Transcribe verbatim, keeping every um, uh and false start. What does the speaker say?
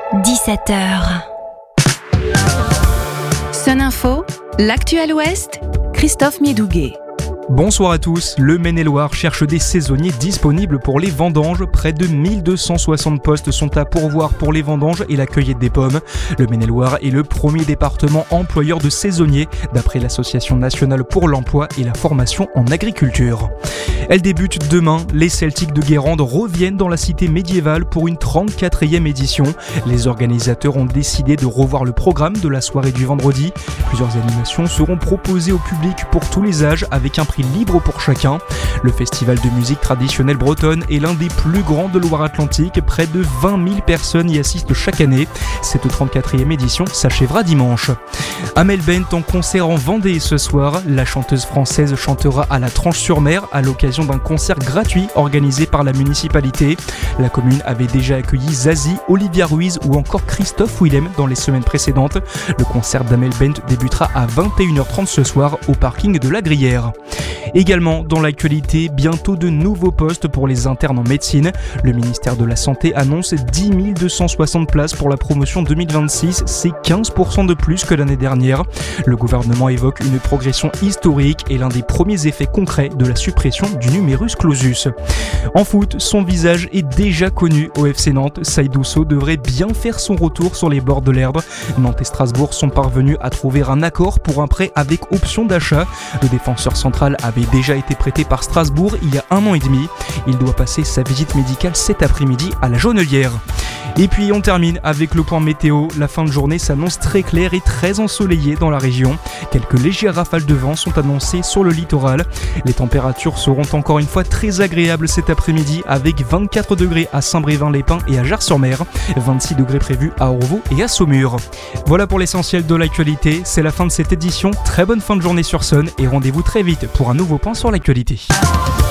dix-sept heures. Sun Info, l'actuel Ouest, Christophe Miedouguet. Bonsoir à tous, le Maine-et-Loire cherche des saisonniers disponibles pour les vendanges. Près de mille deux cent soixante postes sont à pourvoir pour les vendanges et la cueillette des pommes. Le Maine-et-Loire est le premier département employeur de saisonniers, d'après l'Association nationale pour l'emploi et la formation en agriculture. Elle débute demain, les Celtiques de Guérande reviennent dans la cité médiévale pour une trente-quatrième édition. Les organisateurs ont décidé de revoir le programme de la soirée du vendredi. Plusieurs animations seront proposées au public pour tous les âges avec un prix libre pour chacun. Le festival de musique traditionnelle bretonne est l'un des plus grands de Loire-Atlantique. Près de vingt mille personnes y assistent chaque année. Cette trente-quatrième édition s'achèvera dimanche. Amel Bent en concert en Vendée ce soir. La chanteuse française chantera à la Tranche-sur-Mer à l'occasion d'un concert gratuit organisé par la municipalité. La commune avait déjà accueilli Zazie, Olivia Ruiz ou encore Christophe Willem dans les semaines précédentes. Le concert d'Amel Bent débutera à vingt et une heures trente ce soir au parking de la Gruyère. Également dans l'actualité, bientôt de nouveaux postes pour les internes en médecine. Le ministère de la Santé annonce dix mille deux cent soixante places pour la promotion deux mille vingt-six, c'est quinze pour cent de plus que l'année dernière. Le gouvernement évoque une progression historique et l'un des premiers effets concrets de la suppression du numerus clausus. En foot, son visage est déjà connu au F C Nantes. Saïdou Sow devrait bien faire son retour sur les bords de l'herbe. Nantes et Strasbourg sont parvenus à trouver un accord pour un prêt avec option d'achat. Le défenseur central avait déjà été prêté par Strasbourg il y a un an et demi. Il doit passer sa visite médicale cet après-midi à la Jaunelière. Et puis on termine avec le point météo. La fin de journée s'annonce très claire et très ensoleillée dans la région. Quelques légères rafales de vent sont annoncées sur le littoral. Les températures seront encore une fois très agréables cet après-midi avec vingt-quatre degrés à Saint-Brévin-les-Pins et à Jars-sur-Mer, vingt-six degrés prévus à Orvaux et à Saumur. Voilà pour l'essentiel de l'actualité. C'est la fin de cette édition. Très bonne fin de journée sur Sun et rendez-vous très vite pour un nouveau point sur l'actualité.